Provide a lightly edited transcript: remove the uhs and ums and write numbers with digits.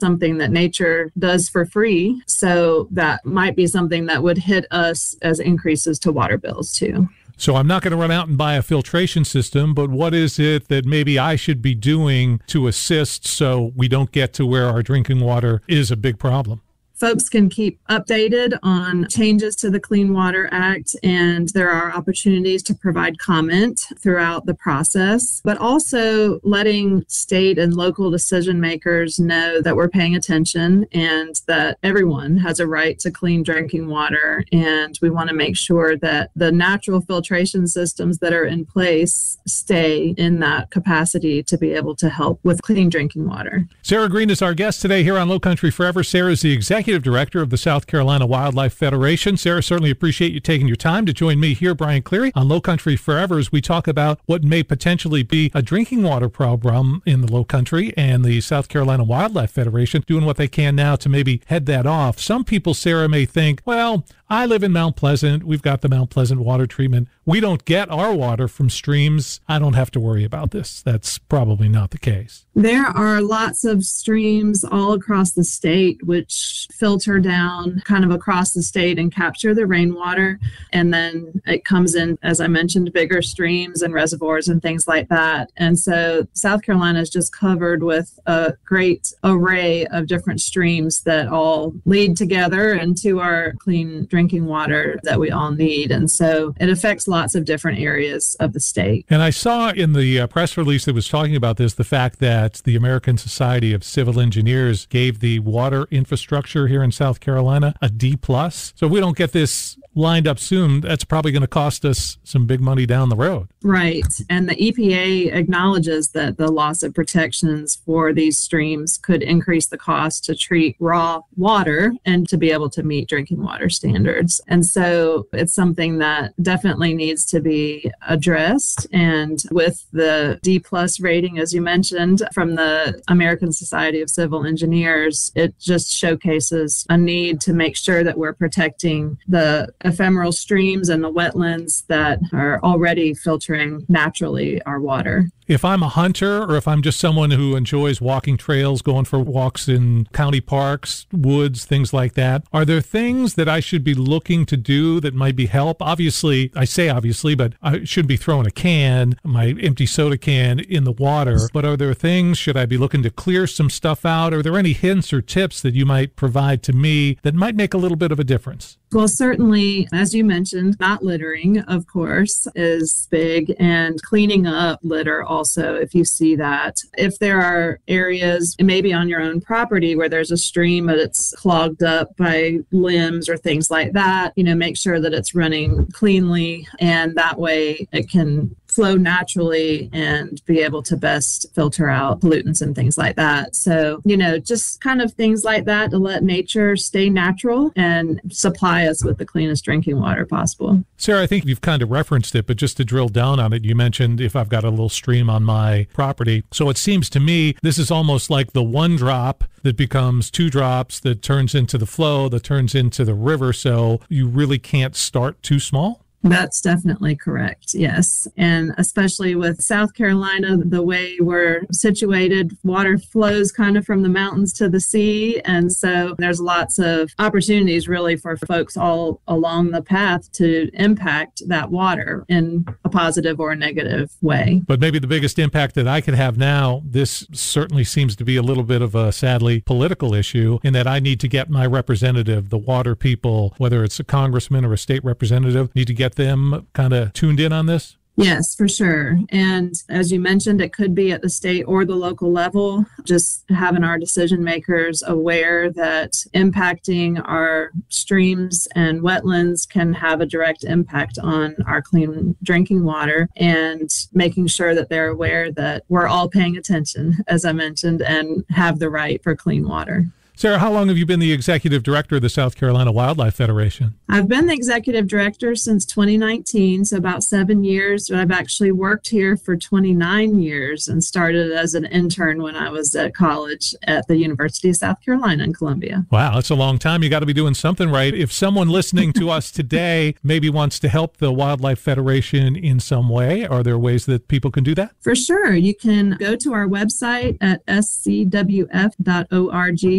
something that nature does for free. So that might be something that would hit us as increases to water bills too. So I'm not going to run out and buy a filtration system, but what is it that maybe I should be doing to assist so we don't get to where our drinking water is a big problem? Folks can keep updated on changes to the Clean Water Act, and there are opportunities to provide comment throughout the process, but also letting state and local decision makers know that we're paying attention and that everyone has a right to clean drinking water. And we want to make sure that the natural filtration systems that are in place stay in that capacity to be able to help with clean drinking water. Sarah Green is our guest today here on Lowcountry Forever. Sarah is the Executive Director of the South Carolina Wildlife Federation. Sarah, certainly appreciate you taking your time to join me here, Brian Cleary, on Lowcountry Forever as we talk about what may potentially be a drinking water problem in the Lowcountry, and the South Carolina Wildlife Federation doing what they can now to maybe head that off. Some people, Sarah, may think, well, I live in Mount Pleasant. We've got the Mount Pleasant water treatment. We don't get our water from streams. I don't have to worry about this. That's probably not the case. There are lots of streams all across the state which filter down kind of across the state and capture the rainwater. And then it comes in, as I mentioned, bigger streams and reservoirs and things like that. And so South Carolina is just covered with a great array of different streams that all lead together into our clean drinking water that we all need. And so it affects lots of different areas of the state. And I saw in the press release that was talking about this, the fact that the American Society of Civil Engineers gave the water infrastructure here in South Carolina a D+. So if we don't get this lined up soon, that's probably going to cost us some big money down the road. Right. And the EPA acknowledges that the loss of protections for these streams could increase the cost to treat raw water and to be able to meet drinking water standards. And so it's something that definitely needs to be addressed. And with the D+ rating, as you mentioned, from the American Society of Civil Engineers, it just showcases a need to make sure that we're protecting the ephemeral streams and the wetlands that are already filtering naturally our water. If I'm a hunter, or if I'm just someone who enjoys walking trails, going for walks in county parks, woods, things like that, are there things that I should be looking to do that might be help? Obviously, I say obviously, but I shouldn't be throwing a can, my empty soda can, in the water. But are there things, should I be looking to clear some stuff out? Are there any hints or tips that you might provide to me that might make a little bit of a difference? Well, certainly, as you mentioned, not littering, of course, is big, and cleaning up litter also, if you see that. If there are areas, maybe on your own property, where there's a stream but it's clogged up by limbs or things like that, make sure that it's running cleanly, and that way it can flow naturally and be able to best filter out pollutants and things like that. So, just kind of things like that to let nature stay natural and supply us with the cleanest drinking water possible. Sarah, I think you've kind of referenced it, but just to drill down on it, you mentioned if I've got a little stream on my property. So it seems to me this is almost like the one drop that becomes two drops, that turns into the flow, that turns into the river. So you really can't start too small? That's definitely correct, yes. And especially with South Carolina, the way we're situated, water flows kind of from the mountains to the sea. And so there's lots of opportunities really for folks all along the path to impact that water in a positive or a negative way. But maybe the biggest impact that I could have now, this certainly seems to be a little bit of a sadly political issue, in that I need to get my representative, the water people, whether it's a congressman or a state representative, need to get them kind of tuned in on this? Yes, for sure. And as you mentioned, it could be at the state or the local level, just having our decision makers aware that impacting our streams and wetlands can have a direct impact on our clean drinking water, and making sure that they're aware that we're all paying attention, as I mentioned, and have the right for clean water. Sarah, how long have you been the executive director of the South Carolina Wildlife Federation? I've been the executive director since 2019, so about 7 years. But I've actually worked here for 29 years and started as an intern when I was at college at the University of South Carolina in Columbia. Wow, that's a long time. You got to be doing something right. If someone listening to us today maybe wants to help the Wildlife Federation in some way, are there ways that people can do that? For sure. You can go to our website at scwf.org